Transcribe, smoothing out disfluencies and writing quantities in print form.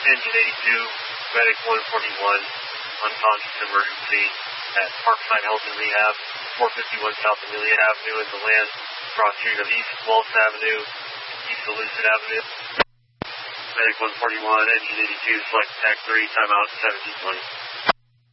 Engine 82, Medic 141, unconscious emergency at Parkside Health and Rehab, 451 South Amelia Avenue in the land, cross street of East Waltz Avenue, East Lucid Avenue. Medic 141, Engine 82, select TAC 3, timeout 1720.